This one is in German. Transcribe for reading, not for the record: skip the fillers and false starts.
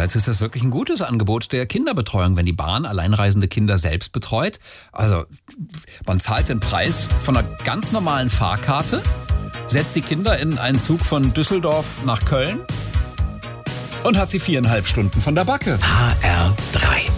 Andererseits ist das wirklich ein gutes Angebot der Kinderbetreuung, wenn die Bahn alleinreisende Kinder selbst betreut. Also man zahlt den Preis von einer ganz normalen Fahrkarte, setzt die Kinder in einen Zug von Düsseldorf nach Köln und hat sie 4,5 Stunden von der Backe. HR3